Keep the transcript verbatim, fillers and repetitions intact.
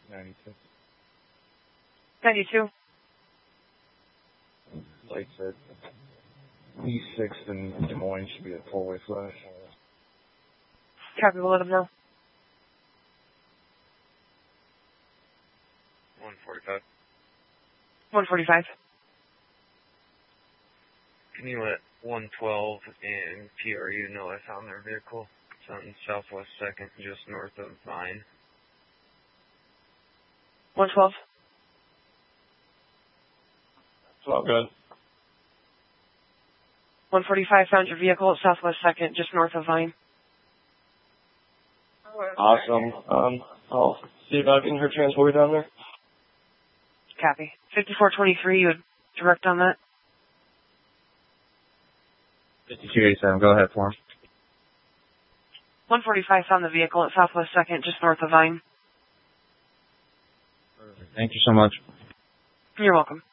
ninety-six. ninety-two. Like said, E six in Des Moines should be a four-way flash. Copy, we'll let them know. one forty-five. one forty-five. Can you let one twelve and P R U know I found their vehicle? It's on Southwest second, just north of Vine. one twelve. It's all good. one forty-five found your vehicle at Southwest second, just north of Vine. Awesome. Um, I'll see about getting her transported down there. Copy. fifty-four twenty-three, you would direct on that? fifty-two eighty-seven, go ahead for him. one forty-five found the vehicle at Southwest second, just north of Vine. Thank you so much. You're welcome.